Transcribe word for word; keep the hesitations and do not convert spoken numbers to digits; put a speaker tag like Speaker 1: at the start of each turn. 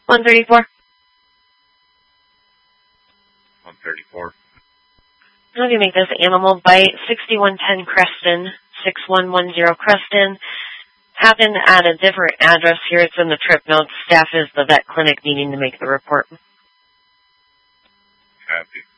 Speaker 1: one thirty-four.
Speaker 2: one thirty-four.
Speaker 1: How do you make this? Animal bite, sixty-one ten Creston, six one one zero Creston. Happened at a different address here. It's in the trip notes. Staff is the vet clinic needing to make the report.
Speaker 2: Copy.